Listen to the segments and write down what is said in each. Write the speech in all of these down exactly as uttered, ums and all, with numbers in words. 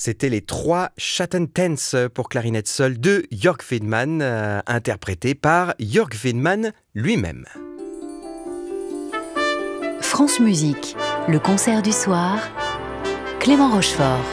C'était les trois Chattentens pour clarinette seule de Jörg Widmann, euh, interprété par Jörg Widmann lui-même. France Musique, le concert du soir, Clément Rochefort.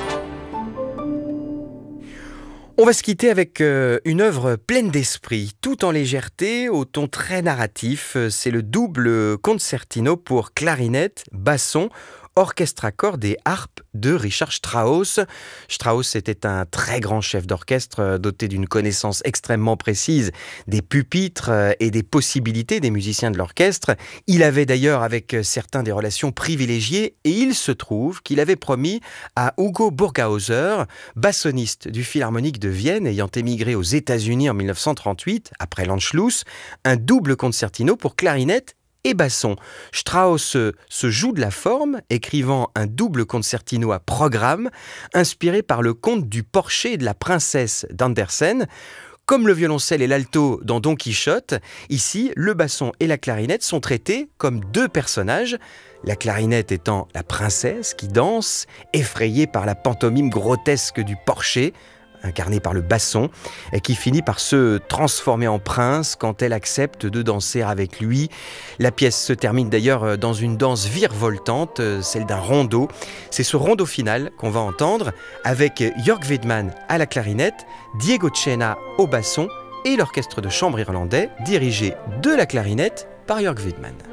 On va se quitter avec euh, une œuvre pleine d'esprit, tout en légèreté, au ton très narratif. C'est le double concertino pour clarinette, basson, orchestre à cordes et harpe de Richard Strauss. Strauss était un très grand chef d'orchestre doté d'une connaissance extrêmement précise des pupitres et des possibilités des musiciens de l'orchestre. Il avait d'ailleurs avec certains des relations privilégiées et il se trouve qu'il avait promis à Hugo Burghauser, bassoniste du Philharmonique de Vienne ayant émigré aux États-Unis en dix-neuf cent trente-huit après l'Anschluss, un double concertino pour clarinette et basson. Strauss se joue de la forme, écrivant un double concertino à programme, inspiré par le conte du Porcher et de la princesse d'Andersen. Comme le violoncelle et l'alto dans Don Quichotte, ici, le basson et la clarinette sont traités comme deux personnages, la clarinette étant la princesse qui danse, effrayée par la pantomime grotesque du Porcher, incarnée par le basson, et qui finit par se transformer en prince quand elle accepte de danser avec lui. La pièce se termine d'ailleurs dans une danse virevoltante, celle d'un rondeau. C'est ce rondeau final qu'on va entendre avec Jörg Widmann à la clarinette, Diego Cena au basson et l'orchestre de chambre irlandais dirigé de la clarinette par Jörg Widmann.